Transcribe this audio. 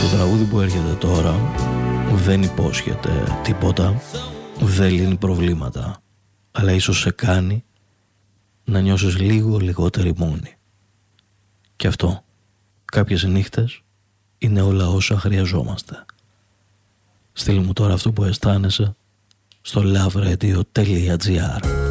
τραγούδι που έρχεται τώρα δεν υπόσχεται τίποτα, δεν λύνει προβλήματα, αλλά ίσως σε κάνει να νιώσεις λίγο λιγότερη μόνη. Και αυτό κάποιες νύχτες είναι όλα όσα χρειαζόμαστε. Στείλ μου τώρα αυτό που αισθάνεσαι στο loveradio.gr.